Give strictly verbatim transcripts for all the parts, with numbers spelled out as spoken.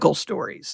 stories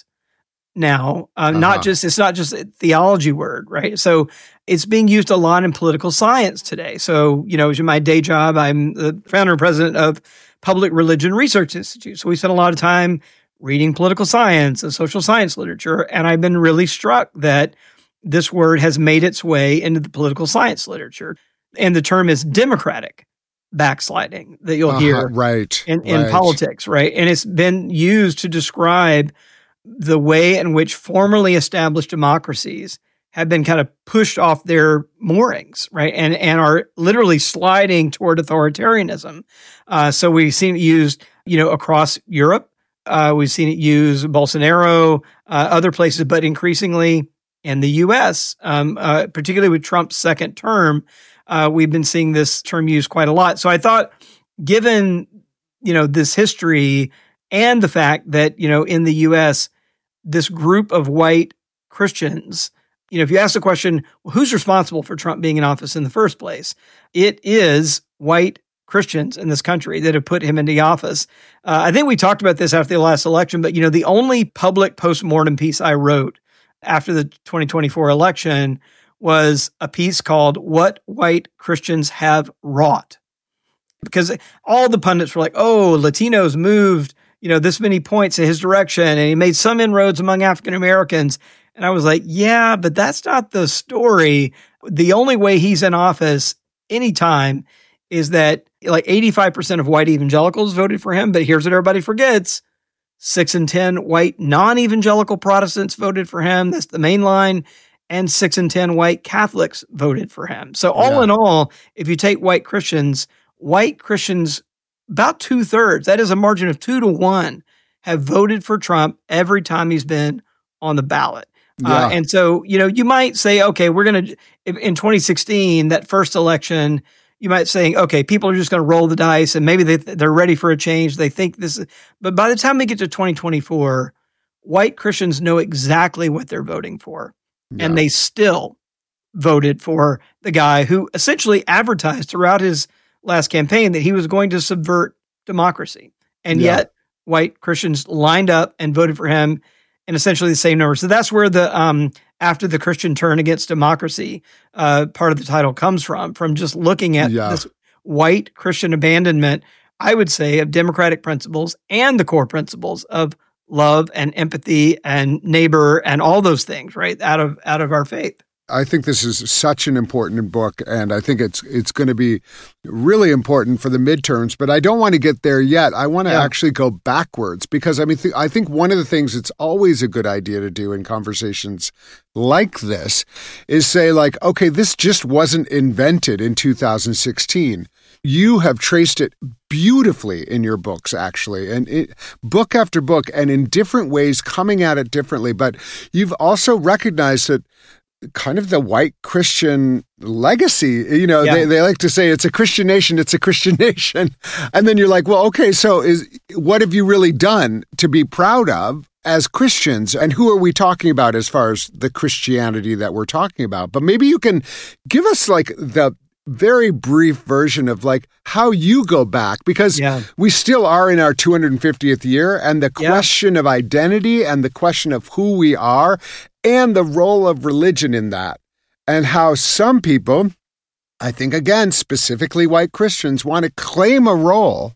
now. Uh, Uh-huh. Not just, it's not just a theology word, right? So it's being used a lot in political science today. So, you know, in my day job, I'm the founder and president of Public Religion Research Institute. So we spend a lot of time reading political science and social science literature. And I've been really struck that this word has made its way into the political science literature. And the term is democratic backsliding that you'll Uh-huh, hear right, in, in right. politics, right? And it's been used to describe the way in which formerly established democracies have been kind of pushed off their moorings, right? And and are literally sliding toward authoritarianism. Uh, so we've seen it used, you know, across Europe. Uh, we've seen it used Bolsonaro, uh, other places, but increasingly in the U S, um, uh, particularly with Trump's second term, uh, we've been seeing this term used quite a lot. So I thought, given, you know, this history and the fact that, you know, in the U S, this group of white Christians, you know, if you ask the question, well, who's responsible for Trump being in office in the first place? It is white Christians in this country that have put him into office. Uh, I think we talked about this after the last election, but, you know, the only public postmortem piece I wrote after the twenty twenty-four election was a piece called What White Christians Have Wrought. Because all the pundits were like, oh, Latinos moved, you know, this many points in his direction, and he made some inroads among African Americans. And I was like, yeah, but that's not the story. The only way he's in office anytime is that like eighty-five percent of white evangelicals voted for him. But here's what everybody forgets. Six in ten white non-evangelical Protestants voted for him. That's the main line. And six in ten white Catholics voted for him. So all Yeah. in all, if you take white Christians, white Christians, about two thirds, that is a margin of two to one, have voted for Trump every time he's been on the ballot. Yeah. Uh, and so, you know, you might say, okay, we're going to, in twenty sixteen, that first election, you might say, okay, people are just going to roll the dice and maybe they, they're ready for a change. They think this is, but by the time we get to twenty twenty-four, white Christians know exactly what they're voting for. Yeah. And they still voted for the guy who essentially advertised throughout his last campaign that he was going to subvert democracy. And Yeah. yet white Christians lined up and voted for him in essentially the same number. So that's where the, um, after the Christian turn against democracy, uh, part of the title comes from, from just looking at Yeah. this white Christian abandonment, I would say, of democratic principles and the core principles of love and empathy and neighbor and all those things, right, out of out of our faith. I think this is such an important book, and I think it's it's going to be really important for the midterms, but I don't want to get there yet. I want to Yeah. actually go backwards because, I mean, th- I think one of the things it's always a good idea to do in conversations like this is say, like, okay, this just wasn't invented in two thousand sixteen. You have traced it beautifully in your books, actually, and it, book after book, and in different ways, coming at it differently. But you've also recognized that kind of the white Christian legacy, you know, Yeah. they, they like to say it's a Christian nation, it's a Christian nation. And then you're like, well, okay, so is what have you really done to be proud of as Christians? And who are we talking about as far as the Christianity that we're talking about? But maybe you can give us like the very brief version of like how you go back, because Yeah. we still are in our two hundred fiftieth year, and the Yeah. question of identity and the question of who we are and the role of religion in that, and how some people, I think again, specifically white Christians, want to claim a role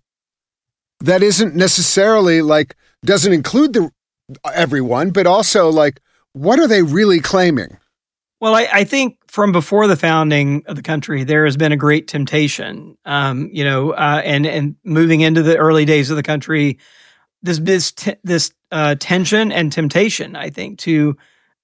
that isn't necessarily like, doesn't include the everyone, but also like, what are they really claiming? Well, I, I think from before the founding of the country, there has been a great temptation, um, you know, uh, and and moving into the early days of the country, this this t- this uh, tension and temptation, I think, to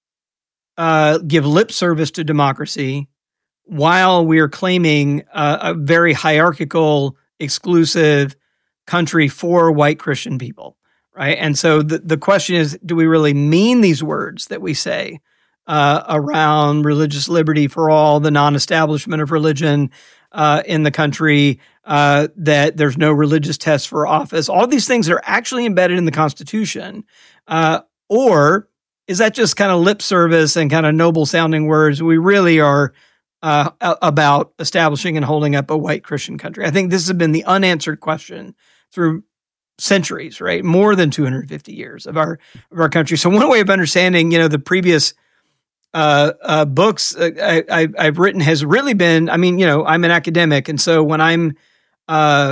uh, give lip service to democracy while we're claiming uh, a very hierarchical, exclusive country for white Christian people, right? And so the the question is, do we really mean these words that we say Uh, around religious liberty for all, the non-establishment of religion uh, in the country, uh, that there's no religious test for office, all these things are actually embedded in the Constitution? Uh, or is that just kind of lip service and kind of noble sounding words? We really are uh, about establishing and holding up a white Christian country. I think this has been the unanswered question through centuries, right? More than two hundred fifty years of our of our country. So one way of understanding, you know, the previous uh, uh, books I, I, I've written has really been, I mean, you know, I'm an academic, and so when I'm uh,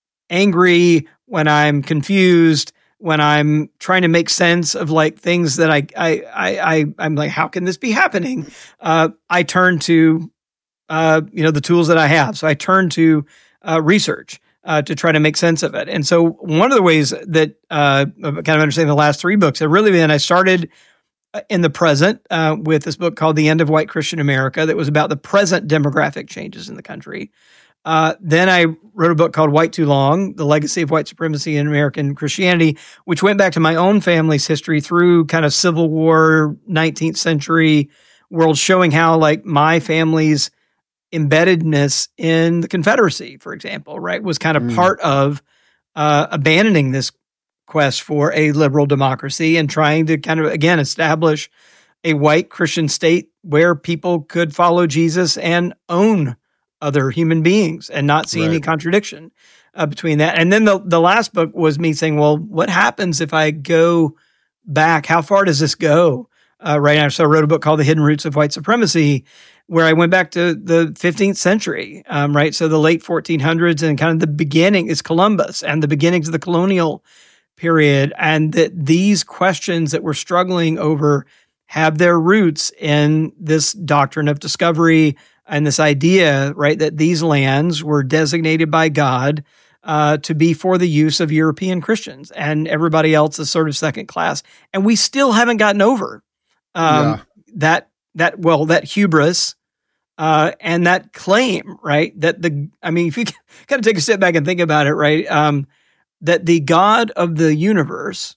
angry, when I'm confused, when I'm trying to make sense of like things that I I I, I I'm like, how can this be happening? Uh, I turn to uh, you know the tools that I have. So I turn to uh, research. Uh, to try to make sense of it. And so one of the ways that uh, kind of understanding the last three books have really been, I started in the present uh, with this book called The End of White Christian America that was about the present demographic changes in the country. Uh, then I wrote a book called White Too Long, The Legacy of White Supremacy in American Christianity, which went back to my own family's history through kind of Civil War, nineteenth century world, showing how like my family's embeddedness in the Confederacy, for example, right, was kind of mm. part of uh, abandoning this quest for a liberal democracy and trying to kind of, again, establish a white Christian state where people could follow Jesus and own other human beings and not see right. any contradiction uh, between that. And then the, the last book was me saying, well, what happens if I go back? How far does this go uh, right now? So I wrote a book called The Hidden Roots of White Supremacy, where I went back to the fifteenth century, um, right? So the late fourteen hundreds and kind of the beginning is Columbus and the beginnings of the colonial period. And that these questions that we're struggling over have their roots in this doctrine of discovery and this idea, right, that these lands were designated by God uh, to be for the use of European Christians and everybody else is sort of second class. And we still haven't gotten over um, yeah. that, that, well, that hubris Uh, and that claim, right, that the, I mean, if you kind of take a step back and think about it, right, um, that the God of the universe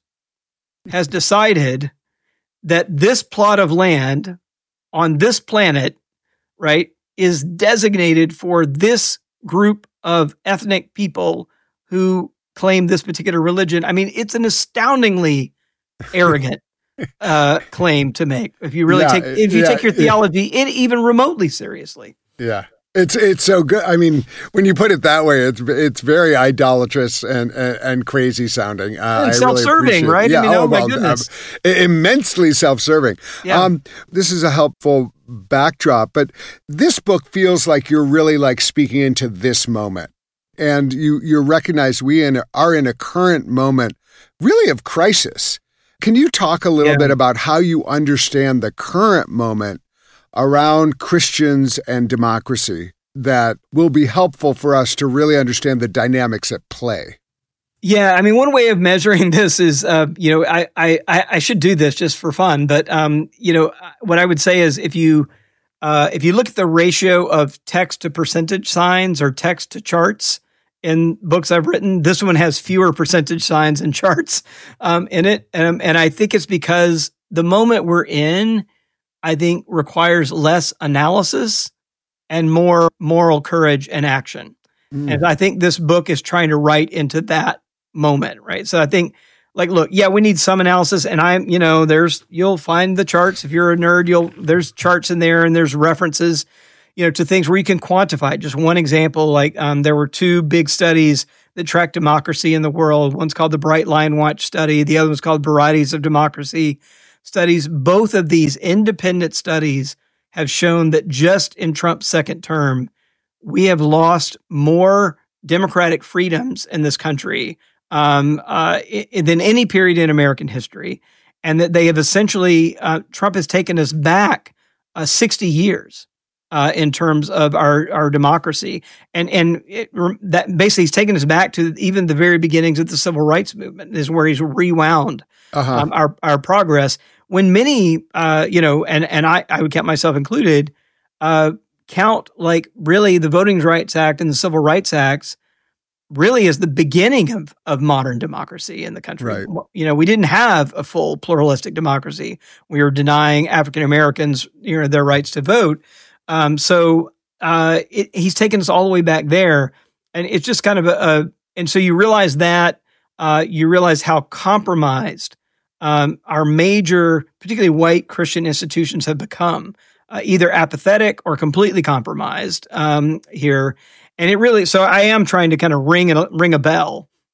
has decided that this plot of land on this planet, right, is designated for this group of ethnic people who claim this particular religion. I mean, it's an astoundingly arrogant uh, claim to make. If you really yeah, take, if you yeah, take your theology yeah. in even remotely seriously. Yeah. It's, it's so good. I mean, when you put it that way, it's, it's very idolatrous and, and, and crazy sounding. Uh, and self-serving, really right? Yeah, I mean, oh, oh my well, goodness. Um, immensely self-serving. Yeah. Um, this is a helpful backdrop, but this book feels like you're really like speaking into this moment. And you, you recognize we in, are in a current moment really of crisis. Can you talk a little yeah. bit about how you understand the current moment around Christians and democracy that will be helpful for us to really understand the dynamics at play? Yeah, I mean, one way of measuring this is, uh, you know, I, I I should do this just for fun, but um, you know, what I would say is if you uh, if you look at the ratio of text to percentage signs or text to charts in books I've written, this one has fewer percentage signs and charts um, in it. And, and I think it's because the moment we're in, I think, requires less analysis and more moral courage and action. Mm. And I think this book is trying to write into that moment, right? So I think, like, look, yeah, we need some analysis. And I'm, you know, there's, you'll find the charts. If you're a nerd, you'll, there's charts in there and there's references, you know, to things where you can quantify. Just one example, like um, there were two big studies that track democracy in the world. One's called the Bright Line Watch study. The other one's called Varieties of Democracy studies. Both of these independent studies have shown that just in Trump's second term, we have lost more democratic freedoms in this country um, uh, than any period in American history. And that they have essentially, uh, Trump has taken us back uh, sixty years. Uh, in terms of our, our democracy. And and it, that basically he's taken us back to even the very beginnings of the civil rights movement is where he's rewound uh-huh. um, our, our progress. When many, uh, you know, and, and I, I would count myself included, uh, count like really the Voting Rights Act and the Civil Rights Acts really is the beginning of, of modern democracy in the country. Right. You know, we didn't have a full pluralistic democracy. We were denying African Americans, you know, their rights to vote. Um, so uh, it, he's taken us all the way back there, and it's just kind of a, a and so you realize that uh, you realize how compromised um, our major, particularly white Christian institutions have become, uh, either apathetic or completely compromised um, here. And it really, so I am trying to kind of ring a ring a bell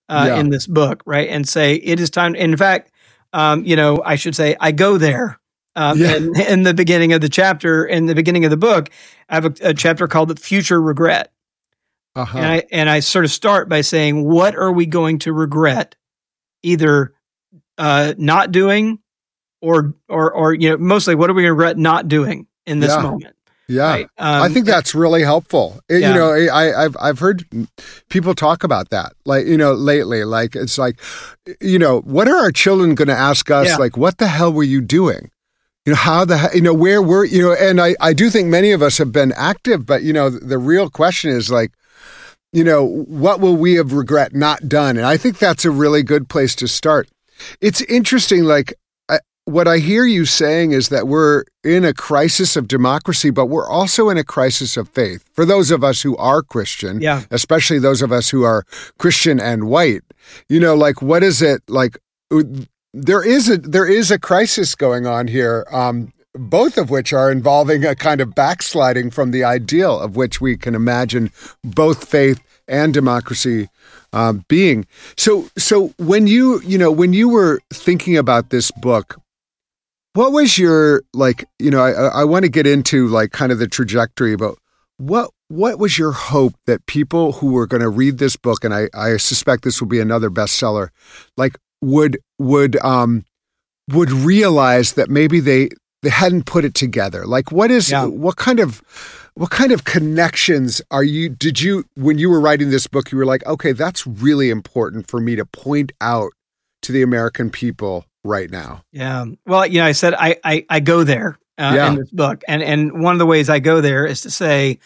uh, Yeah. in this book, right? And say, it is time. In fact, um, you know, I should say, I go there. Um, Yeah. in, in the beginning of the chapter, in the beginning of the book, I have a, a chapter called "The Future Regret," Uh-huh. and I and I sort of start by saying, what are we going to regret, either uh, not doing, or or or you know, mostly what are we going to regret not doing in this Yeah. moment? Yeah. Right? Um, I think that's really helpful. It- Yeah. You know, I, I've I've heard people talk about that, like, you know, lately. Like, it's like, you know, what are our children going to ask us? Yeah. Like, what the hell were you doing? You know, how the he- you know where were you know? And I I do think many of us have been active, but you know, the real question is like, you know, what will we have regret not done? And I think that's a really good place to start. It's interesting, like. What I hear you saying is that we're in a crisis of democracy, but we're also in a crisis of faith. For those of us who are Christian, Yeah. especially those of us who are Christian and white, you know, like, what is it like? There is a there is a crisis going on here, um, both of which are involving a kind of backsliding from the ideal of which we can imagine both faith and democracy um, being. So, so when you you know when you were thinking about this book. What was your, like, you know, I, I want to get into like kind of the trajectory, but what what was your hope that people who were going to read this book, and I, I suspect this will be another bestseller, like would would um would realize that maybe they they hadn't put it together? Like, what is Yeah. what kind of what kind of connections are you did you when you were writing this book, you were like, okay, that's really important for me to point out to the American people right now? Yeah. Well, you know, I said I I, I go there uh, Yeah. in this book, and and one of the ways I go there is to say,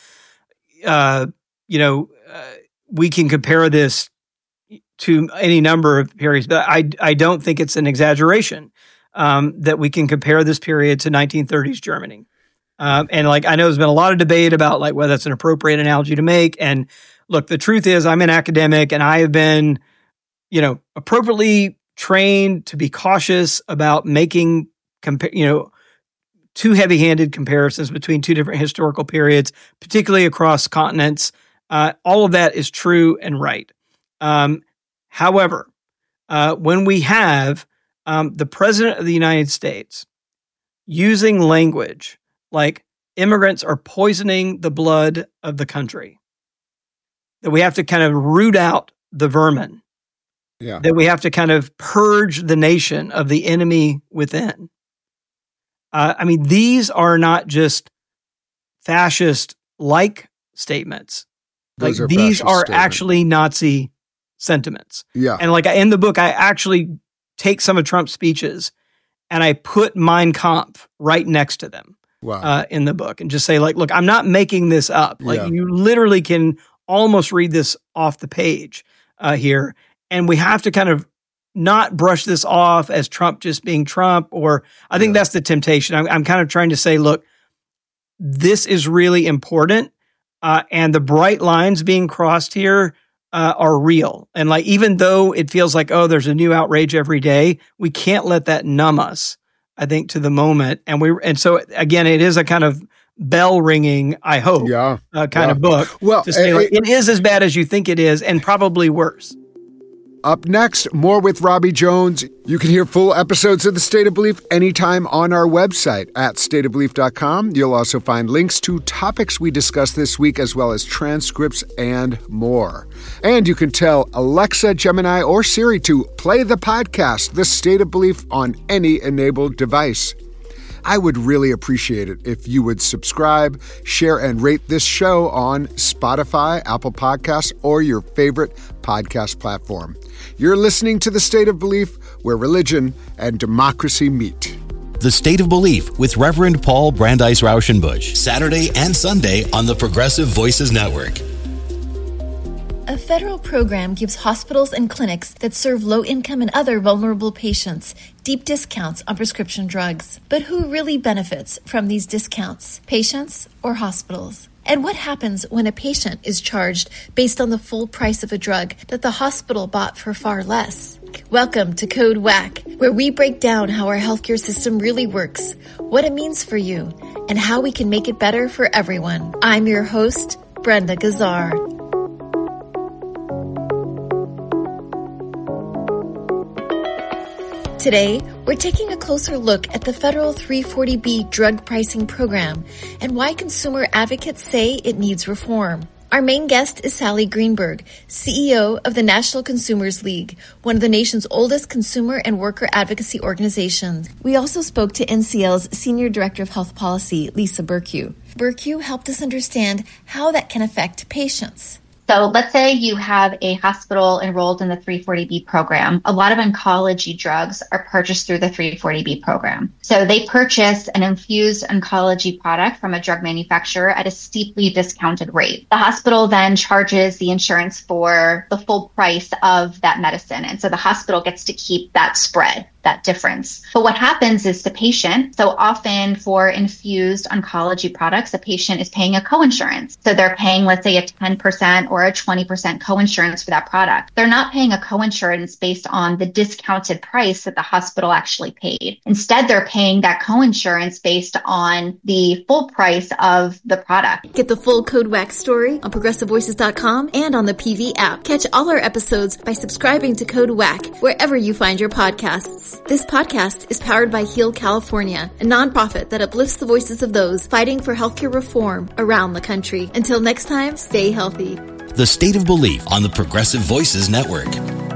uh, you know, uh, we can compare this to any number of periods, but I I don't think it's an exaggeration um, that we can compare this period to nineteen thirties Germany. Um, and like, I know there's been a lot of debate about like whether that's an appropriate analogy to make. And look, the truth is, I'm an academic, and I have been, you know, appropriately trained to be cautious about making, compa- you know, too heavy-handed comparisons between two different historical periods, particularly across continents. Uh, all of that is true and right. Um, however, uh, when we have um, the President of the United States using language like immigrants are poisoning the blood of the country, that we have to kind of root out the vermin, Yeah. that we have to kind of purge the nation of the enemy within. Uh, I mean, these are not just fascist-like statements. Those like are these fascist are statements. actually Nazi sentiments. Yeah. And like in the book, I actually take some of Trump's speeches and I put Mein Kampf right next to them Wow. uh, in the book and just say, like, look, I'm not making this up. Like, Yeah. you literally can almost read this off the page uh, here. And we have to kind of not brush this off as Trump just being Trump, or I think Yeah. that's the temptation. I'm, I'm kind of trying to say, look, this is really important. Uh, and the bright lines being crossed here uh, are real. And like, even though it feels like, oh, there's a new outrage every day, we can't let that numb us, I think, to the moment. And we, and so again, it is a kind of bell ringing, I hope, Yeah. uh, kind Yeah. of book Well, to say, eh, like, eh, it is as bad as you think it is, and probably worse. Up next, more with Robbie Jones. You can hear full episodes of The State of Belief anytime on our website at state of belief dot com. You'll also find links to topics we discussed this week, as well as transcripts and more. And you can tell Alexa, Gemini, or Siri to play the podcast, The State of Belief, on any enabled device. I would really appreciate it if you would subscribe, share, and rate this show on Spotify, Apple Podcasts, or your favorite podcast platform. You're listening to The State of Belief, where religion and democracy meet. The State of Belief with Reverend Paul Brandeis Rauschenbusch, Saturday and Sunday on the Progressive Voices Network. A federal program gives hospitals and clinics that serve low-income and other vulnerable patients deep discounts on prescription drugs. But who really benefits from these discounts? Patients or hospitals? And what happens when a patient is charged based on the full price of a drug that the hospital bought for far less? Welcome to Code W A C, where we break down how our healthcare system really works, what it means for you, and how we can make it better for everyone. I'm your host, Brenda Gazzar. Today, we're taking a closer look at the federal three forty B drug pricing program and why consumer advocates say it needs reform. Our main guest is Sally Greenberg, C E O of the National Consumers League, one of the nation's oldest consumer and worker advocacy organizations. We also spoke to N C L's Senior Director of Health Policy, Lisa Burkue. Burkue helped us understand how that can affect patients. So let's say you have a hospital enrolled in the three forty B program. A lot of oncology drugs are purchased through the three forty B program. So they purchase an infused oncology product from a drug manufacturer at a steeply discounted rate. The hospital then charges the insurance for the full price of that medicine. And so the hospital gets to keep that spread, that difference. But what happens is the patient, so often for infused oncology products, the patient is paying a coinsurance. So they're paying, let's say, a ten percent or a twenty percent coinsurance for that product. They're not paying a coinsurance based on the discounted price that the hospital actually paid. Instead, they're paying that coinsurance based on the full price of the product. Get the full Code W A C story on progressive voices dot com and on the P V app. Catch all our episodes by subscribing to Code W A C wherever you find your podcasts. This podcast is powered by Heal California, a nonprofit that uplifts the voices of those fighting for healthcare reform around the country. Until next time, stay healthy. The State of Belief on the Progressive Voices Network.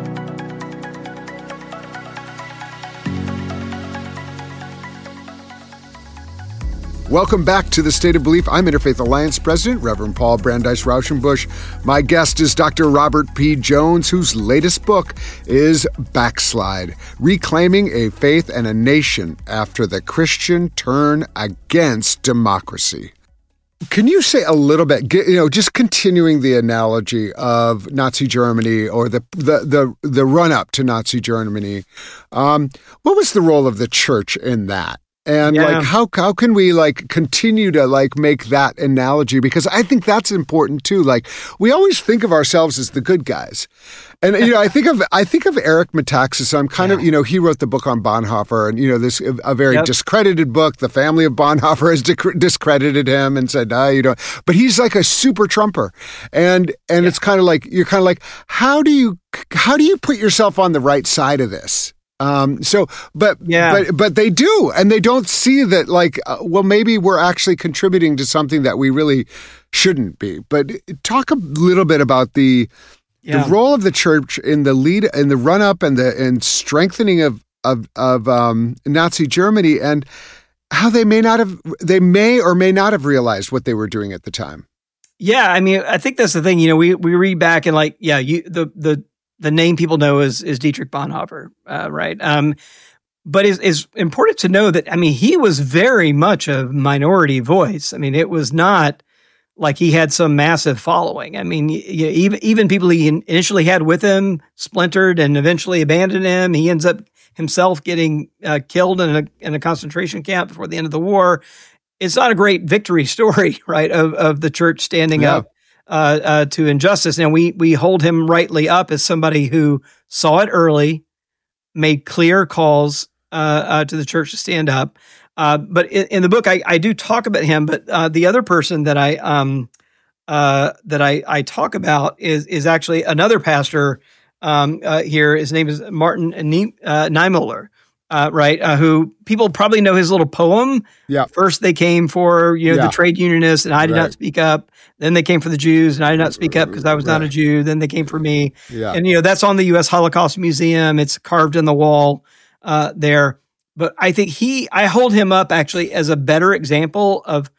Welcome back to the State of Belief. I'm Interfaith Alliance President, Reverend Paul Brandeis Rauschenbusch. My guest is Doctor Robert P. Jones, whose latest book is Backslide, Reclaiming a Faith and a Nation After the Christian Turn Against Democracy. Can you say a little bit, you know, just continuing the analogy of Nazi Germany or the the the, the run-up to Nazi Germany, um, what was the role of the church in that? And yeah. like, how how can we like continue to like make that analogy? Because I think that's important too. Like, we always think of ourselves as the good guys, and you know, I think of I think of Eric Metaxas. I'm kind yeah. of you know, he wrote the book on Bonhoeffer, and you know, this a very yep. discredited book. The family of Bonhoeffer has dec- discredited him and said, "No, you don't." But he's like a super Trumper, and and yeah. it's kind of like you're kind of like, how do you how do you put yourself on the right side of this? Um, so, but, yeah. but, but they do, and they don't see that like, uh, well, maybe we're actually contributing to something that we really shouldn't be. But talk a little bit about the, yeah. the role of the church in the lead, in the run up and the, and strengthening of, of, of, um, Nazi Germany, and how they may not have, they may or may not have realized what they were doing at the time. Yeah. I mean, I think that's the thing, you know, we, we read back and like, yeah, you, the, the, The name people know is is Dietrich Bonhoeffer, uh, right? Um, but it's, it's important to know that, I mean, he was very much a minority voice. I mean, it was not like he had some massive following. I mean, you know, even even people he initially had with him splintered and eventually abandoned him. He ends up himself getting uh, killed in a in a concentration camp before the end of the war. It's not a great victory story, right, of of the church standing yeah. up Uh, uh, to injustice. And we we hold him rightly up as somebody who saw it early, made clear calls uh, uh, to the church to stand up. Uh, but in, in the book, I, I do talk about him. But uh, the other person that I um uh, that I, I talk about is is actually another pastor um, uh, here. His name is Martin Nie- uh, Niemöller. Uh, right, uh, who people probably know his little poem. Yeah. First they came for, you know, yeah. the trade unionists and I did right. not speak up. Then they came for the Jews and I did not speak up because I was right. not a Jew. Then they came for me. Yeah. And, you know, that's on the U S Holocaust Museum. It's carved in the wall uh, there. But I think he, I hold him up actually as a better example of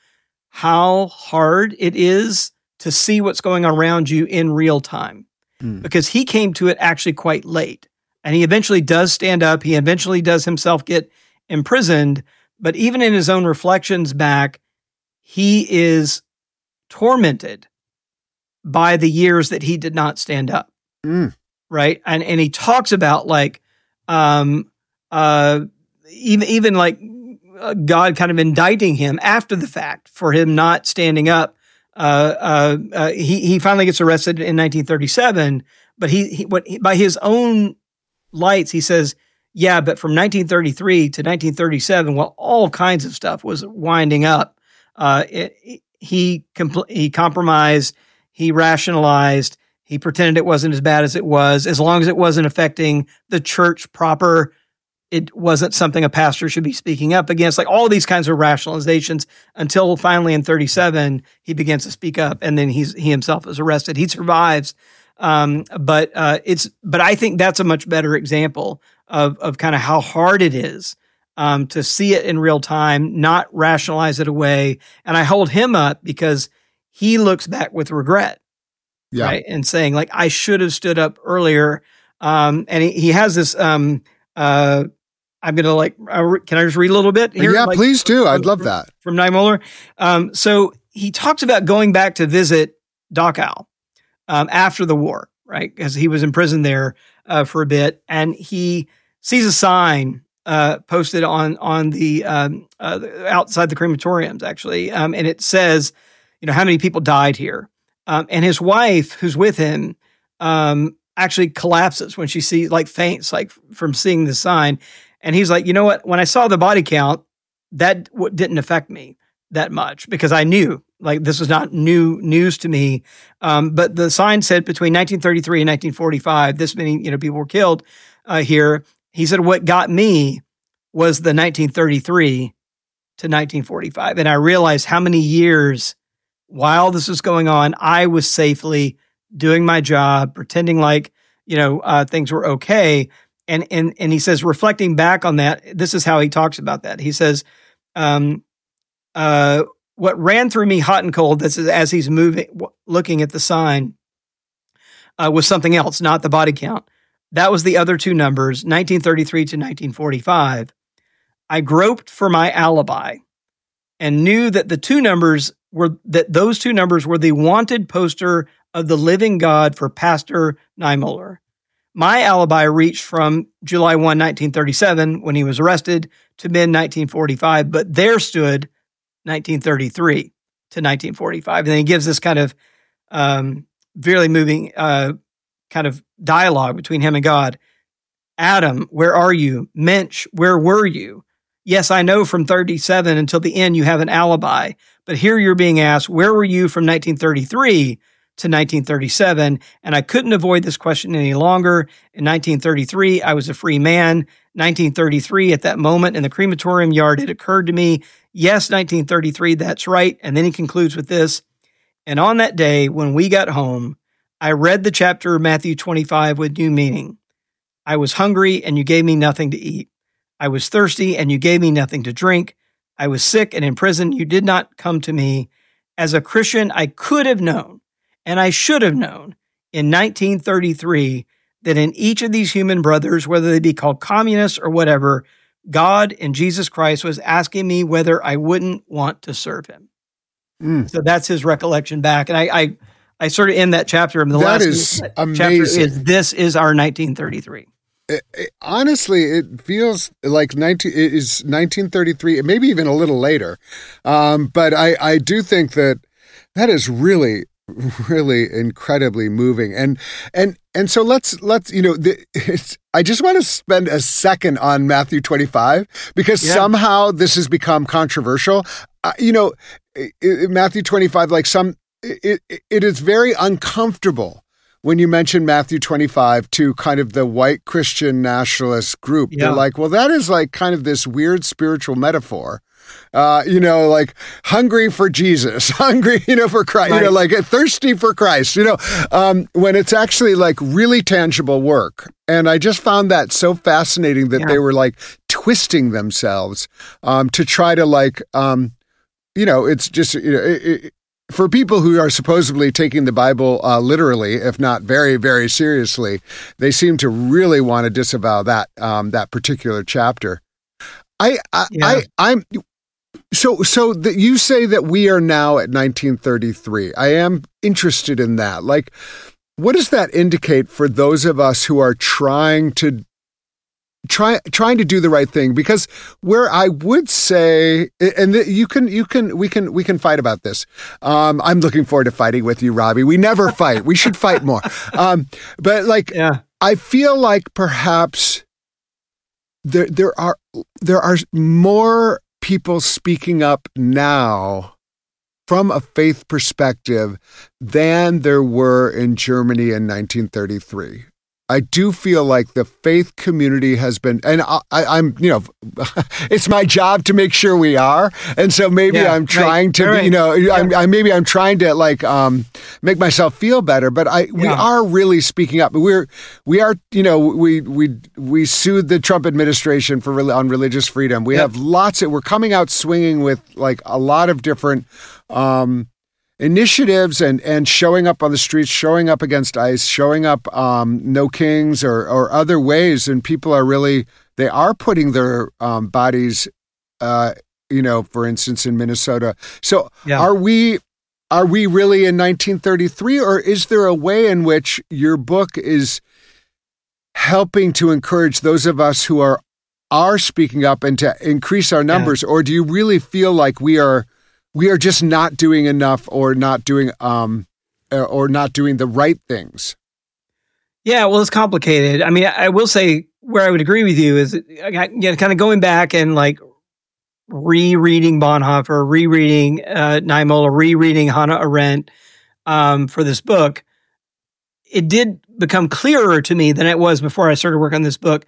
how hard it is to see what's going on around you in real time. Mm. Because he came to it actually quite late. And he eventually does stand up. He eventually does himself get imprisoned. But even in his own reflections back, he is tormented by the years that he did not stand up. Mm. Right. And and he talks about like, um, uh, even, even like uh, God kind of indicting him after the fact for him not standing up. Uh, uh, uh, he, he finally gets arrested in nineteen thirty-seven, but he, he what, by his own lights, he says, yeah, but from nineteen thirty-three to nineteen thirty-seven, well, all kinds of stuff was winding up. Uh, it, it, he compl- he compromised, he rationalized, he pretended it wasn't as bad as it was, as long as it wasn't affecting the church proper. it wasn't something a pastor should be speaking up against, like all these kinds of rationalizations, until finally in thirty-seven, he begins to speak up, and then he's he himself is arrested. He survives. Um, but uh, it's but I think that's a much better example of of kind of how hard it is um, to see it in real time, not rationalize it away. And I hold him up because he looks back with regret, yeah. right, and saying like, I should have stood up earlier. Um, and he, he has this. Um, uh, I'm gonna like. Uh, can I just read a little bit here? Yeah, like, please do. I'd from, love that from Niemöller. Um, so he talks about going back to visit Dachau. Um, after the war, right? Because he was in prison there uh, for a bit, and he sees a sign uh, posted on on the um, uh, outside the crematoriums, actually, um, and it says, you know, how many people died here. Um, and his wife, who's with him, um, actually collapses when she sees, like, faints, like from seeing the sign. And he's like, you know what? When I saw the body count, that w- didn't affect me that much because I knew. Like, this was not new news to me. Um, but the sign said between nineteen thirty-three and nineteen forty-five, this many, you know, people were killed uh, here. He said, what got me was the nineteen thirty-three to nineteen forty-five. And I realized how many years while this was going on, I was safely doing my job, pretending like, you know, uh, things were okay. And, and, and he says, reflecting back on that, this is how he talks about that. He says, um, uh, what ran through me hot and cold, this is as he's moving, looking at the sign, uh, was something else, not the body count. That was the other two numbers, nineteen thirty-three to nineteen forty-five. I groped for my alibi and knew that the two numbers were, that those two numbers were the wanted poster of the living God for Pastor Niemöller. My alibi reached from July first, nineteen thirty-seven, when he was arrested, to mid nineteen forty-five, but there stood nineteen thirty-three to nineteen forty-five. And then he gives this kind of um, very moving uh, kind of dialogue between him and God. Adam, where are you? Mensch, where were you? Yes, I know from thirty-seven until the end you have an alibi, but here you're being asked, where were you from nineteen thirty-three to nineteen thirty-seven? And I couldn't avoid this question any longer. In nineteen thirty-three, I was a free man. nineteen thirty-three, at that moment in the crematorium yard, it occurred to me, yes, nineteen thirty-three, that's right. And then he concludes with this. And on that day, when we got home, I read the chapter of Matthew twenty-five with new meaning. I was hungry and you gave me nothing to eat. I was thirsty and you gave me nothing to drink. I was sick and in prison. You did not come to me. As a Christian, I could have known, and I should have known in nineteen thirty-three that in each of these human brothers, whether they be called communists or whatever, God in Jesus Christ was asking me whether I wouldn't want to serve him. Mm. So that's his recollection back. And I, I, I sort of end that chapter. And the that last is chapter amazing. is, this is our nineteen thirty-three. It, it, honestly, it feels like nineteen it is nineteen thirty-three, maybe even a little later. Um, but I, I do think that that is really, really incredibly moving. And and and so let's let's you know, the, it's, I just want to spend a second on Matthew twenty-five because yeah. somehow this has become controversial. Uh, you know, it, it, Matthew twenty-five, like some, it, it, it is very uncomfortable when you mention Matthew twenty-five to kind of the white Christian nationalist group. Yeah. They're like, well, that is like kind of this weird spiritual metaphor. Uh, you know, like hungry for Jesus, hungry, you know, for Christ, right. you know, like thirsty for Christ, you know, um, when it's actually like really tangible work. And I just found that so fascinating that yeah. they were like twisting themselves um, to try to like, um, you know, it's just, you know, it, it, for people who are supposedly taking the Bible uh, literally, if not very, very seriously, they seem to really want to disavow that um, that particular chapter. I, I, yeah. I I'm so so that you say that we are now at nineteen thirty-three. I am interested in that. Like, what does that indicate for those of us who are trying to Try, trying to do the right thing? Because where I would say, and you can, you can, we can, we can fight about this. Um, I'm looking forward to fighting with you, Robbie. We never fight. We should fight more. Um, but like, yeah. I feel like perhaps there, there are, there are more people speaking up now from a faith perspective than there were in Germany in nineteen thirty-three. I do feel like the faith community has been, and I, I, I'm, you know, it's my job to make sure we are, and so maybe yeah, I'm trying right, to, right. you know, yeah. I'm, I maybe I'm trying to like um, make myself feel better, but I we yeah. are really speaking up. We're we are, you know, we we we sued the Trump administration for on religious freedom. We yep. have lots of, we're coming out swinging with like a lot of different. Um, initiatives and, and showing up on the streets, showing up against ICE, showing up um, No Kings or, or other ways. And people are really, they are putting their um, bodies, uh, you know, for instance, in Minnesota. So yeah. are we, are we really in nineteen thirty-three, or is there a way in which your book is helping to encourage those of us who are, are speaking up and to increase our numbers? Yeah. Or do you really feel like we are, we are just not doing enough or not doing um or not doing the right things? Yeah, well, it's complicated. I mean, I will say where I would agree with you is, you know, kind of going back and like rereading Bonhoeffer, rereading uh, Niemöller, rereading Hannah Arendt um, for this book. It did become clearer to me than it was before I started work on this book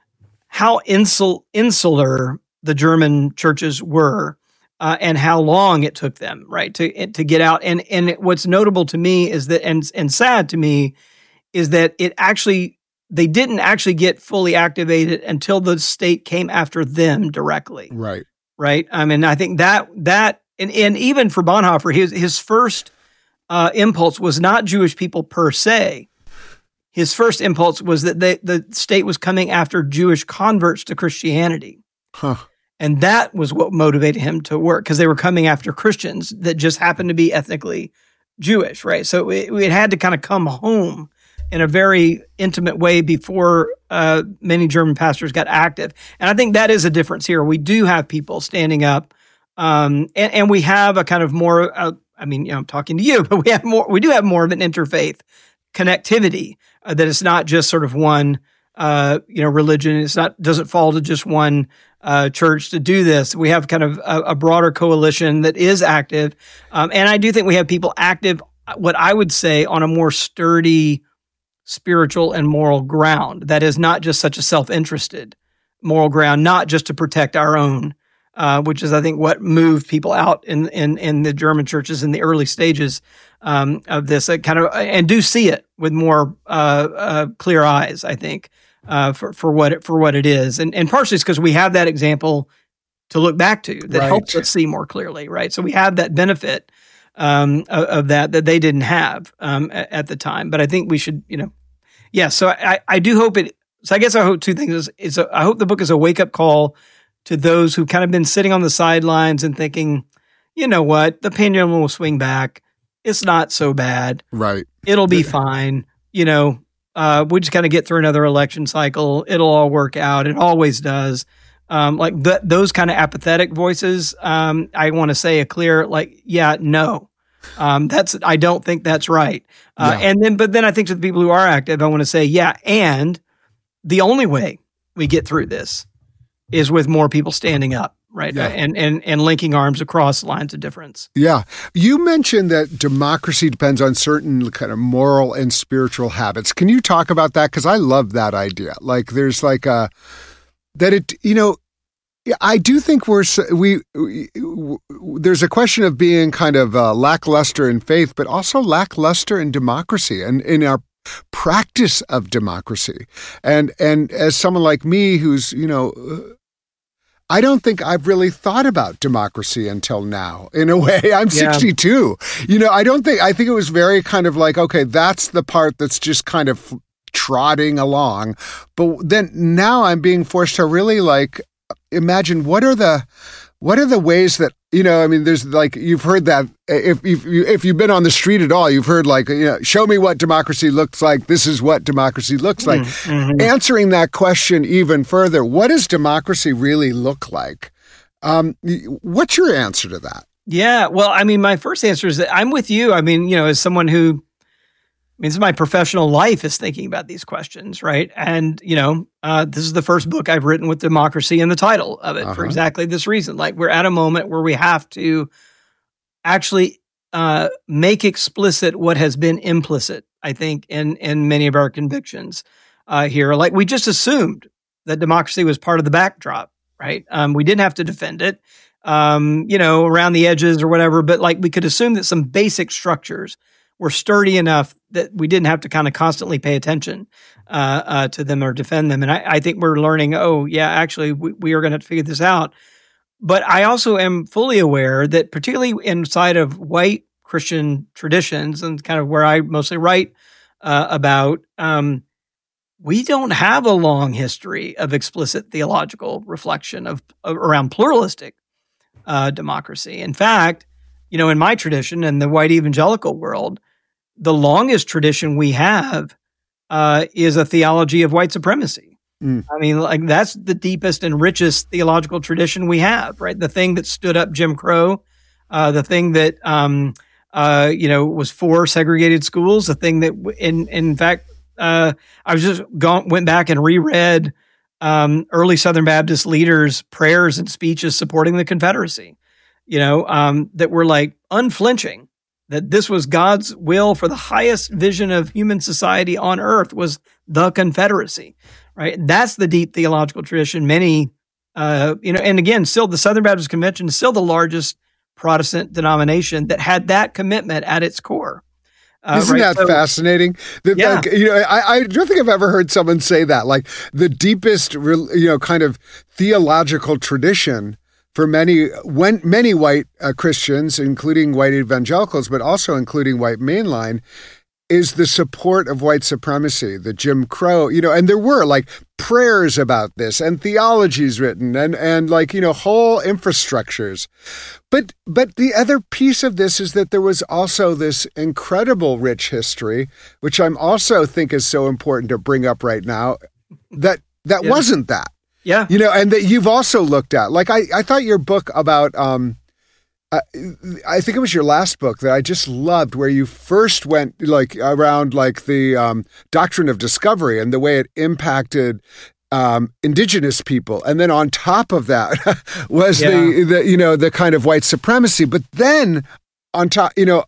how insul- insular the German churches were. Uh, and how long it took them, right, to to get out. And and what's notable to me is that, and and sad to me, is that it actually, they didn't actually get fully activated until the state came after them directly. Right. Right. I mean, I think that, that and, and even for Bonhoeffer, his, his first uh, impulse was not Jewish people per se. His first impulse was that they, the state was coming after Jewish converts to Christianity. Huh. And that was what motivated him to work, because they were coming after Christians that just happened to be ethnically Jewish, right? So it, it had to kind of come home in a very intimate way before uh, many German pastors got active. And I think that is a difference here. We do have people standing up, um, and, and we have a kind of more, uh, I mean, you know, I'm talking to you, but we have more, we do have more of an interfaith connectivity uh, that it's not just sort of one, uh, you know, religion. It's not, doesn't fall to just one Uh, church to do this. We have kind of a, a broader coalition that is active. Um, and I do think we have people active, what I would say, on a more sturdy spiritual and moral ground. That is not just such a self-interested moral ground, not just to protect our own, uh, which is, I think, what moved people out in, in, in the German churches in the early stages um, of this, uh, kind of, and do see it with more uh, uh, clear eyes, I think. Uh, for, for what it, for what it is. And, and partially it's because we have that example to look back to that right. helps us see more clearly, right? So we have that benefit um, of, of that that they didn't have um, at, at the time. But I think we should, you know, yeah. So I, I do hope it, so I guess I hope two things is, is a, I hope the book is a wake-up call to those who've kind of been sitting on the sidelines and thinking, you know what, the pendulum will swing back. It's not so bad. Right. It'll be fine. You know, Uh, we just kind of get through another election cycle. It'll all work out. It always does. Um, like th- those kind of apathetic voices. Um, I want to say a clear, like, yeah, no, um, that's, I don't think that's right. Uh, yeah. And then, but then I think to the people who are active, I want to say, yeah. And the only way we get through this is with more people standing up. Right. Yeah. And, and, and linking arms across lines of difference. Yeah. You mentioned that democracy depends on certain kind of moral and spiritual habits. Can you talk about that? Because I love that idea. Like there's like a, that it, you know, I do think we're, we, we there's a question of being kind of uh, lackluster in faith, but also lackluster in democracy and in our practice of democracy. And, and as someone like me who's, you know, I don't think I've really thought about democracy until now, in a way. I'm yeah. sixty-two. You know, I don't think, I think it was very kind of like, okay, that's the part that's just kind of trotting along. But then now I'm being forced to really like imagine what are the, what are the ways that, you know, I mean, there's like, you've heard that if, if, if you've been on the street at all, you've heard like, you know, show me what democracy looks like. This is what democracy looks like. Mm-hmm. Answering that question even further, what does democracy really look like? Um, what's your answer to that? Yeah, well, I mean, my first answer is that I'm with you. I mean, you know, as someone who, I mean, this is my professional life is thinking about these questions, right? And, you know, uh, this is the first book I've written with democracy in the title of it uh-huh. for exactly this reason. Like, we're at a moment where we have to actually uh, make explicit what has been implicit, I think, in, in many of our convictions. uh, here. Like we just assumed that democracy was part of the backdrop, right? Um, we didn't have to defend it, um, you know, around the edges or whatever, but like we could assume that some basic structures were sturdy enough that we didn't have to kind of constantly pay attention uh, uh, to them or defend them. And I, I think we're learning, oh, yeah, actually, we, we are going to figure this out. But I also am fully aware that particularly inside of white Christian traditions and kind of where I mostly write uh, about, um, we don't have a long history of explicit theological reflection of, of around pluralistic uh, democracy. In fact, you know, in my tradition and the white evangelical world, the longest tradition we have uh, is a theology of white supremacy. Mm. I mean, like that's the deepest and richest theological tradition we have, right? The thing that stood up Jim Crow, uh, the thing that, um, uh, you know, was for segregated schools, the thing that, in in fact, uh, I was just gone, went back and reread um, early Southern Baptist leaders' prayers and speeches supporting the Confederacy, you know, um, that were like unflinching, that this was God's will for the highest vision of human society on earth was the Confederacy, right? That's the deep theological tradition. Many, uh, you know, and again, still the Southern Baptist Convention is still the largest Protestant denomination that had that commitment at its core. Uh, Isn't right? that so, fascinating? That, yeah. Like, you know, I, I don't think I've ever heard someone say that. Like the deepest, you know, kind of theological tradition for many, when, many white uh, Christians, including white evangelicals, but also including white mainline, is the support of white supremacy, the Jim Crow, you know, and there were like prayers about this and theologies written and, and like, you know, whole infrastructures. But, but the other piece of this is that there was also this incredible rich history, which I'm also think is so important to bring up right now, that, that yeah. wasn't that. Yeah. You know, and that you've also looked at, like, I, I thought your book about, um, uh, I think it was your last book that I just loved, where you first went like around like the um, doctrine of discovery and the way it impacted um, indigenous people. And then on top of that was yeah. the, the, you know, the kind of white supremacy, but then on top, you know,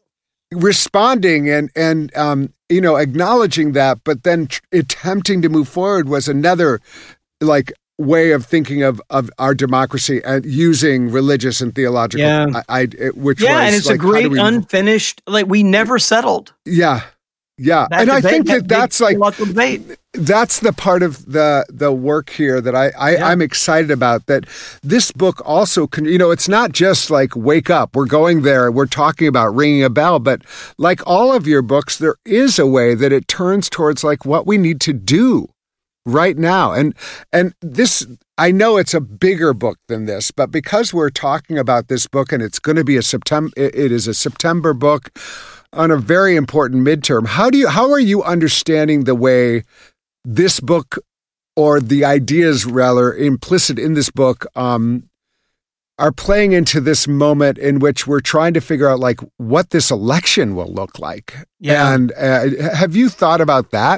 responding and, and, um, you know, acknowledging that, but then tr- attempting to move forward was another like way of thinking of, of our democracy and using religious and theological, yeah. I, I, which yeah, was and it's like, a great we, unfinished, like we never settled. Yeah. Yeah. That and debate, I think that, that that's like, debate. that's the part of the, the work here that I, I yeah. I'm excited about, that this book also can, you know, it's not just like wake up, we're going there, we're talking about ringing a bell, but like all of your books, there is a way that it turns towards like what we need to do right now. And and this, I know it's a bigger book than this, but because we're talking about this book and it's going to be a September, it is a September book on a very important midterm. How do you, how are you understanding the way this book, or the ideas rather implicit in this book, um, are playing into this moment in which we're trying to figure out like what this election will look like? Yeah. And uh, have you thought about that?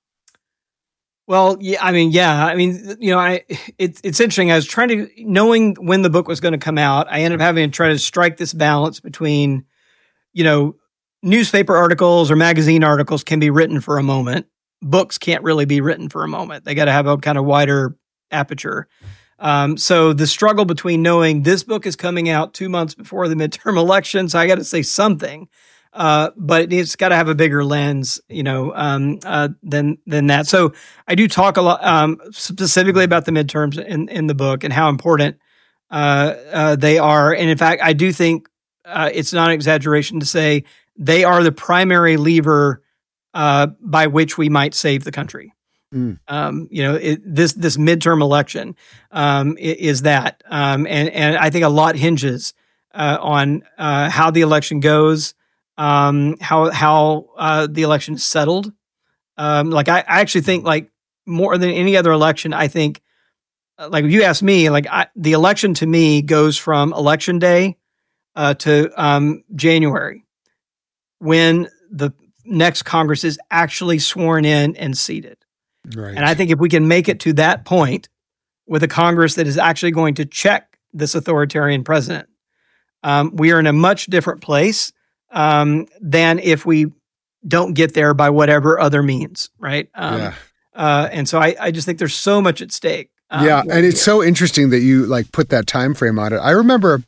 Well, yeah, I mean, yeah, I mean, you know, I it's it's interesting. I was trying to, knowing when the book was going to come out, I ended up having to try to strike this balance between, you know, newspaper articles or magazine articles can be written for a moment. Books can't really be written for a moment. They got to have a kind of wider aperture. Um, so the struggle between knowing this book is coming out two months before the midterm elections, I got to say something. Uh, but it's got to have a bigger lens, you know, um, uh, than than that. So I do talk a lot um, specifically about the midterms in, in the book and how important uh, uh, they are. And in fact, I do think uh, it's not an exaggeration to say they are the primary lever uh, by which we might save the country. Mm. Um, you know, it, this this midterm election um, is that, um, and and I think a lot hinges uh, on uh, how the election goes. Um, how how uh, the election is settled. Um, like I, I actually think like more than any other election, I think uh, like if you ask me, like I, the election to me goes from election day uh, to um, January, when the next Congress is actually sworn in and seated. Right. And I think if we can make it to that point with a Congress that is actually going to check this authoritarian president, um, we are in a much different place um, than if we don't get there by whatever other means, right? Um, yeah. Uh, and so I, I just think there's so much at stake. Um, yeah, and it's here. so interesting that you like put that time frame on it. I remember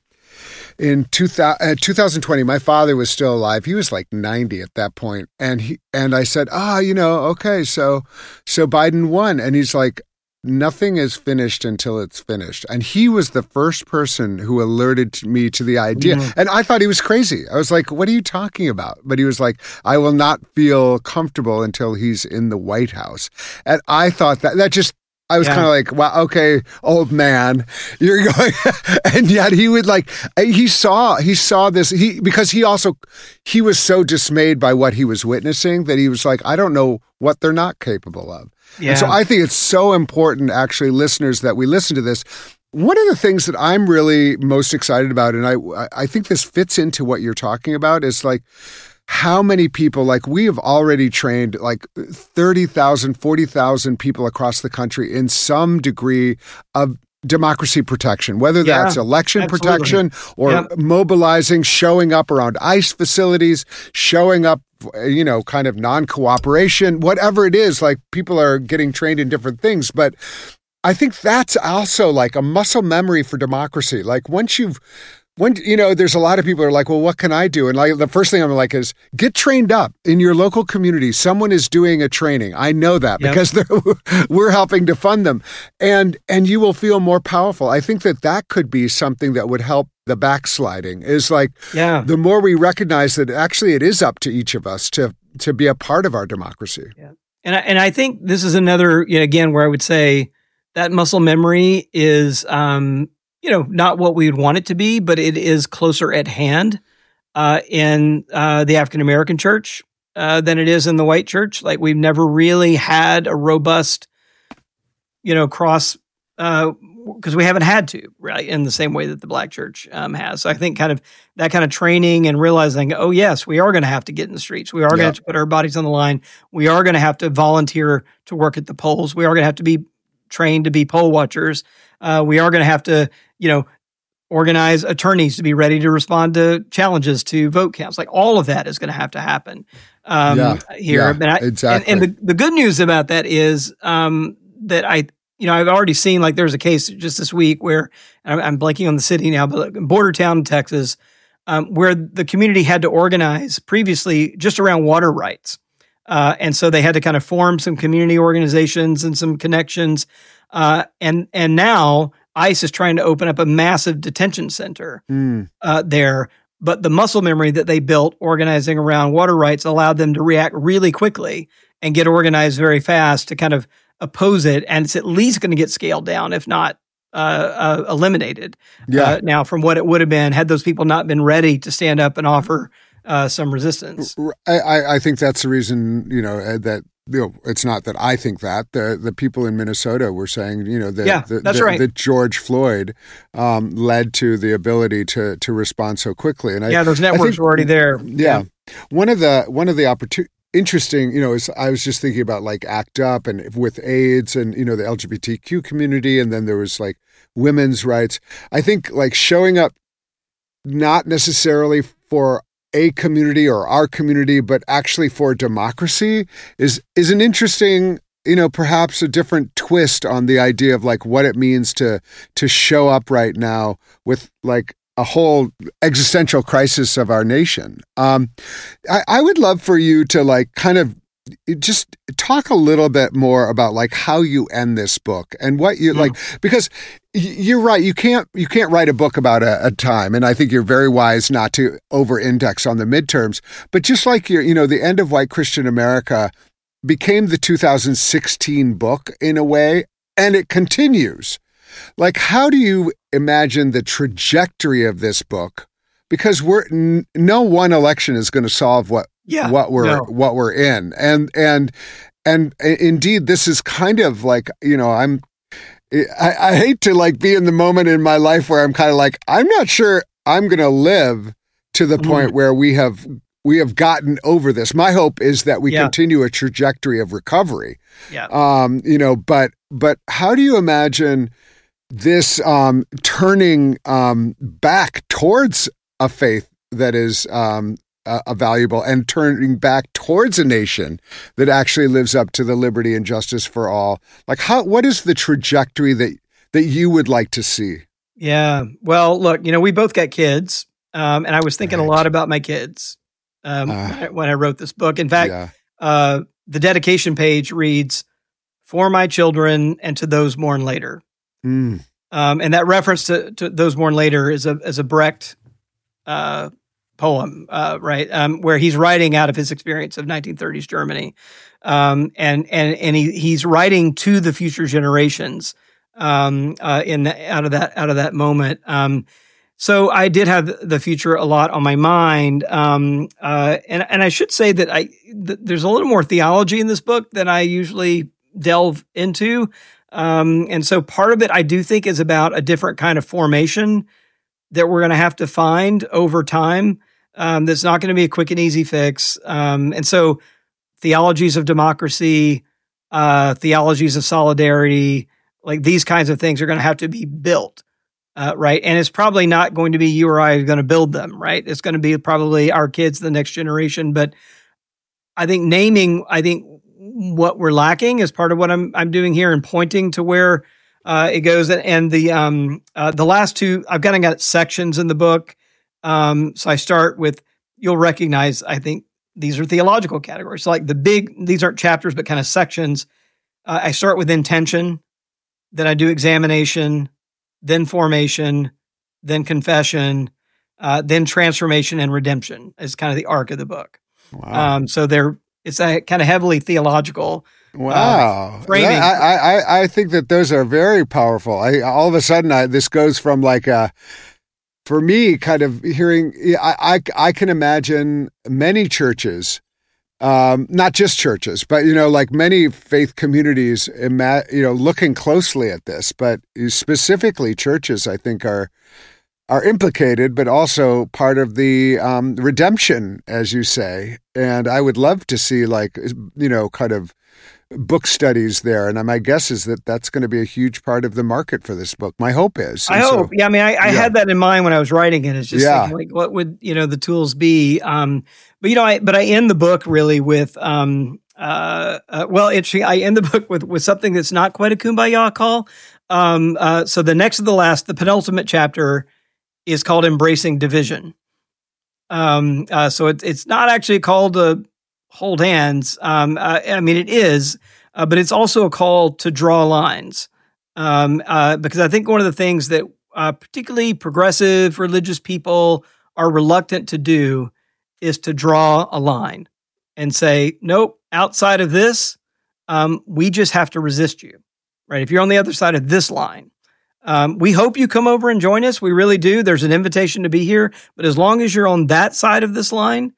in two thousand, uh, twenty twenty, my father was still alive. He was like ninety at that point, and he and I said, "Ah, oh, you know, okay, so so Biden won," and he's like, "Nothing is finished until it's finished." And he was the first person who alerted me to the idea. Mm-hmm. And I thought he was crazy. I was like, what are you talking about? But he was like, I will not feel comfortable until he's in the White House. And I thought that that just, I was yeah. kind of like, wow, okay, old man, you're going, and yet he would like, he saw, he saw this, he, because he also, he was so dismayed by what he was witnessing that he was like, I don't know what they're not capable of. Yeah. And so I think it's so important, actually, listeners, that we listen to this. One of the things that I'm really most excited about, and I, I think this fits into what you're talking about, is like, how many people, like we have already trained like thirty thousand, forty thousand people across the country in some degree of democracy protection, whether yeah, that's election absolutely. protection or yep. mobilizing, showing up around ICE facilities, showing up, you know, kind of non-cooperation, whatever it is, like people are getting trained in different things. But I think that's also like a muscle memory for democracy. Like once you've When, you know, there's a lot of people who are like, well, what can I do? And like the first thing I'm like is get trained up in your local community. Someone is doing a training. I know that yep. because we're helping to fund them. And and you will feel more powerful. I think that that could be something that would help the backsliding is like yeah. the more we recognize that actually it is up to each of us to to be a part of our democracy. Yeah. And I, and I think this is another, you know, again, where I would say that muscle memory is, um, you know, not what we would want it to be, but it is closer at hand uh, in uh, the African-American church uh, than it is in the white church. Like we've never really had a robust, you know, cross, because uh, we haven't had to, right, in the same way that the black church um, has. So I think kind of that kind of training and realizing, oh, yes, we are going to have to get in the streets. We are going to have to put our bodies on the line. We are going to have to volunteer to work at the polls. We are going to have to be trained to be poll watchers. Uh, we are going to have to, you know, organize attorneys to be ready to respond to challenges to vote counts. Like all of that is going to have to happen um, yeah, here. Yeah, but I, exactly. And, and the, the good news about that is um, that I, you know, I've already seen like there's a case just this week where I'm, I'm blanking on the city now, but in Border Town, Texas, um, where the community had to organize previously just around water rights. Uh, and so they had to kind of form some community organizations and some connections. Uh, and and now ICE is trying to open up a massive detention center mm. uh, there. But the muscle memory that they built organizing around water rights allowed them to react really quickly and get organized very fast to kind of oppose it. And it's at least going to get scaled down, if not uh, uh, eliminated. Yeah. Uh, now, from what it would have been had those people not been ready to stand up and offer uh, some resistance. I, I think that's the reason, you know, that you know, it's not that I think that the the people in Minnesota were saying, you know, that yeah, the, that's the, right. that George Floyd um, led to the ability to to respond so quickly. And I, yeah, those networks I think, were already there. Yeah. yeah, one of the one of the opportunities. Interesting, you know, is I was just thinking about like ACT UP and with AIDS and, you know, the L G B T Q community. And then there was like women's rights. I think like showing up not necessarily for a community or our community, but actually for democracy is is an interesting, you know, perhaps a different twist on the idea of like what it means to to show up right now with like a whole existential crisis of our nation. Um, I, I would love for you to like kind of just talk a little bit more about like how you end this book and what you mm. like, because you're right. You can't, you can't write a book about a, a time. And I think you're very wise not to over index on the midterms, but just like your, you know, the end of White Christian America became the two thousand sixteen book in a way, and it continues. Like, how do you imagine the trajectory of this book? Because we're n- no one election is going to solve what yeah, what we're no. what we're in, and and and indeed, this is kind of like, you know, I'm I, I hate to like be in the moment in my life where I'm kind of like, I'm not sure I'm going to live to the mm-hmm. point where we have we have gotten over this. My hope is that we yeah. continue a trajectory of recovery. Yeah. Um. You know, but but how do you imagine this um, turning um, back towards a faith that is um, uh, valuable, and turning back towards a nation that actually lives up to the liberty and justice for all. Like, how? What is the trajectory that that you would like to see? Yeah. Well, look, you know, we both got kids, um, and I was thinking Right. a lot about my kids um, Uh, when, I, when I wrote this book. In fact, yeah. uh, the dedication page reads, "For my children and to those born later." Mm. Um, and that reference to, to those born later is a is a Brecht uh, poem, uh, right? Um, where he's writing out of his experience of nineteen thirties Germany, um, and and and he he's writing to the future generations um, uh, in the, out of that out of that moment. Um, so I did have the future a lot on my mind, um, uh, and and I should say that I th- there's a little more theology in this book than I usually delve into. Um, and so part of it, I do think, is about a different kind of formation that we're going to have to find over time. Um, that's not going to be a quick and easy fix. Um, and so theologies of democracy, uh, theologies of solidarity, like these kinds of things are going to have to be built, uh, right? And it's probably not going to be you or I are going to build them, right? It's going to be probably our kids, the next generation. But I think naming, I think, what we're lacking is part of what I'm I'm doing here, and pointing to where uh, it goes. And the um uh, the last two, I've kind of got sections in the book. Um, so I start with, you'll recognize, I think these are theological categories. So like the big, these aren't chapters, but kind of sections. Uh, I start with intention, then I do examination, then formation, then confession, uh, then transformation and redemption is kind of the arc of the book. Wow. Um, so they're It's a kind of heavily theological. Wow. Uh, framing. I, I, I think that those are very powerful. I, all of a sudden, I, this goes from like a, for me, kind of hearing, I, I, I can imagine many churches, um, not just churches, but, you know, like many faith communities, ima- you know, looking closely at this, but specifically churches, I think are, are implicated, but also part of the um, redemption, as you say. And I would love to see, like, you know, kind of book studies there. And my guess is that that's going to be a huge part of the market for this book. My hope is. I And hope. so- yeah, I mean, I, I yeah. had that in mind when I was writing it. It's just Yeah. thinking, like, what would, you know, the tools be? Um, but, you know, I, but I end the book really with, um, uh, uh, well, interesting. I end the book with, with something that's not quite a kumbaya call. Um, uh, so the next to the last, the penultimate chapter is called Embracing Division. Um, uh, so it, it's not actually called to hold hands. Um, uh, I mean, it is, uh, but it's also a call to draw lines. Um, uh, because I think one of the things that uh, particularly progressive religious people are reluctant to do is to draw a line and say, nope, outside of this, um, we just have to resist you, right? If you're on the other side of this line, Um, we hope you come over and join us. We really do. There's an invitation to be here. But as long as you're on that side of this line,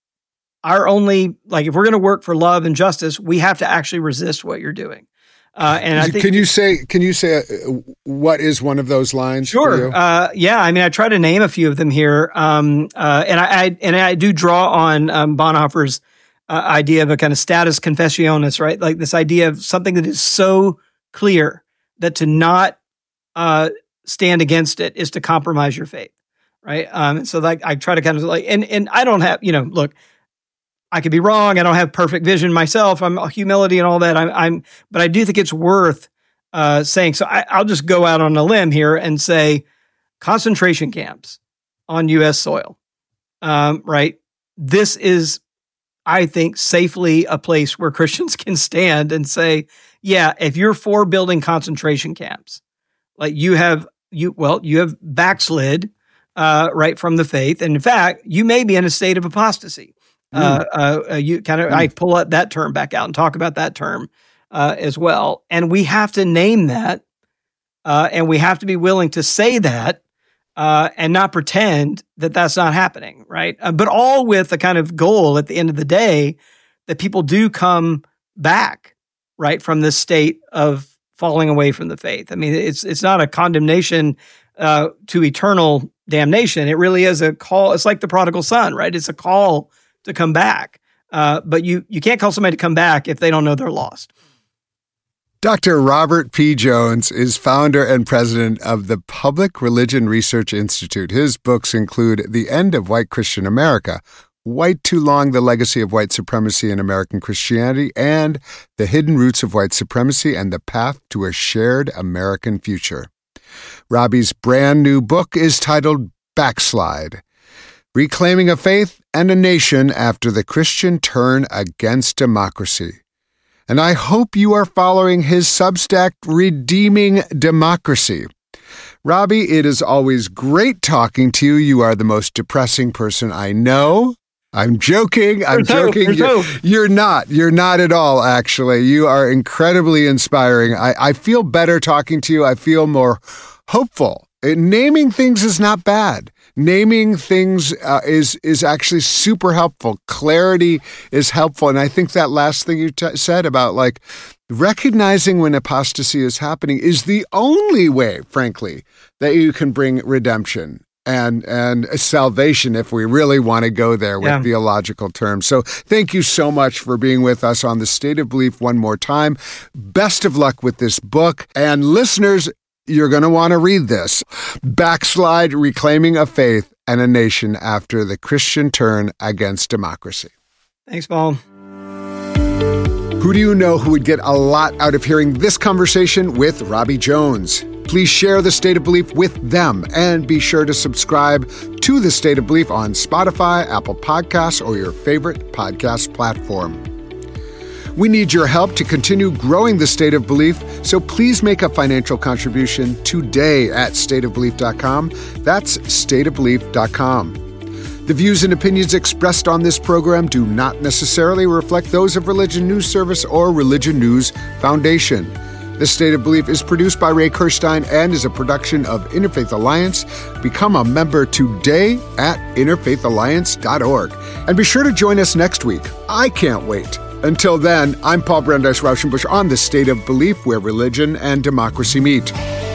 our only, like, if we're going to work for love and justice, we have to actually resist what you're doing. Uh, and I think, can you say, can you say uh, what is one of those lines? for sure. you? Uh, yeah. I mean, I try to name a few of them here. Um, uh, and I, I, and I do draw on, um, Bonhoeffer's, uh, idea of a kind of status confessionis, right? Like this idea of something that is so clear that to not, uh, stand against it is to compromise your faith. Right. Um, and so like, I try to kind of like, and, and I don't have, you know, look, I could be wrong. I don't have perfect vision myself. I'm humility and all that. I'm, I'm, but I do think it's worth, uh, saying, so I, I'll just go out on a limb here and say concentration camps on U S soil. Um, right. This is, I think, safely a place where Christians can stand and say, yeah, if you're for building concentration camps, like you have, you, well, you have backslid, uh, right from the faith. And in fact, you may be in a state of apostasy. Mm. Uh, uh, you kind of, mm. I pull up that term back out and talk about that term, uh, as well. And we have to name that, uh, and we have to be willing to say that, uh, and not pretend that that's not happening. Right. Uh, but all with the kind of goal at the end of the day that people do come back, right, from this state of falling away from the faith. I mean, it's it's not a condemnation uh, to eternal damnation. It really is a call. It's like the prodigal son, right? It's a call to come back. Uh, but you you can't call somebody to come back if they don't know they're lost. Doctor Robert P. Jones is founder and president of the Public Religion Research Institute. His books include The End of White Christian America, White Too Long, The Legacy of White Supremacy in American Christianity, and The Hidden Roots of White Supremacy and the Path to a Shared American Future. Robbie's brand new book is titled Backslide: Reclaiming a Faith and a Nation After the Christian Turn Against Democracy. And I hope you are following his Substack, Redeeming Democracy. Robbie, it is always great talking to you. You are the most depressing person I know. I'm joking. I'm There's joking. hope. You're, There's hope. you're not. You're not at all, actually. You are incredibly inspiring. I, I feel better talking to you. I feel more hopeful. It, naming things is not bad. Naming things uh, is is actually super helpful. Clarity is helpful. And I think that last thing you t- said about like recognizing when apostasy is happening is the only way, frankly, that you can bring redemption and and salvation if we really want to go there with Yeah. theological terms. So thank you so much for being with us on The State of Belief one more time. Best of luck with this book. And listeners, you're going to want to read this. Backslide: Reclaiming a Faith and a Nation After the Christian Turn Against Democracy. Thanks, Paul. Who do you know who would get a lot out of hearing this conversation with Robbie Jones? Please share The State of Belief with them and be sure to subscribe to The State of Belief on Spotify, Apple Podcasts, or your favorite podcast platform. We need your help to continue growing The State of Belief, so please make a financial contribution today at state of belief dot com. That's state of belief dot com. The views and opinions expressed on this program do not necessarily reflect those of Religion News Service or Religion News Foundation. The State of Belief is produced by Ray Kirstein and is a production of Interfaith Alliance. Become a member today at interfaith alliance dot org. And be sure to join us next week. I can't wait. Until then, I'm Paul Brandeis Rauschenbusch on The State of Belief, where religion and democracy meet.